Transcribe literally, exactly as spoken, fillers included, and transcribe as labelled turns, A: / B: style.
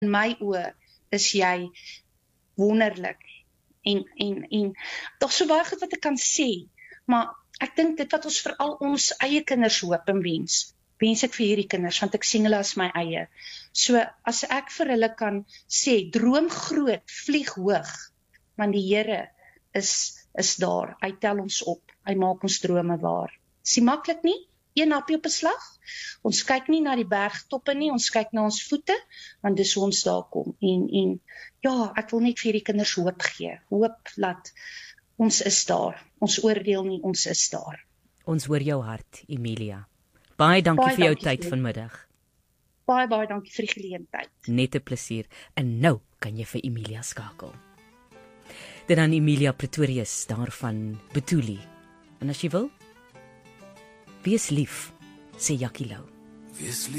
A: in my oë is jy wonderlik. En, en, en, daar's so baie goed wat ek kan sê, maar ek dink dit wat ons veral ons eie kinders hoop en wens, wens ek vir hierdie kinders, want ek sien hulle as my eie. So, as ek vir hulle kan sê, droom groot, vlieg hoog, want die Here is, is daar, hy tel ons op, hy maak ons drome waar. Is nie maklik nie, een happie op 'n slag, ons kyk nie na die bergtoppe nie, ons kyk na ons voete, want dis hoe ons daar kom, en, en ja, ek wil net vir hierdie kinders hoop gee, hoop dat ons is daar, ons oordeel nie, ons is daar.
B: Ons hoor jou hart, Emilia. Baie dankie
A: Baie
B: vir jou
A: dankie
B: tyd
A: vir-
B: vanmiddag.
A: Baie, baie dankie vir die geleentheid.
B: Net 'n plesier. En nou kan jy vir Emilia skakel. Dit dan Emilia Pretorius daarvan Betuli. En as jy wil, wees lief, sê Jackie Lou.
C: Wees lief.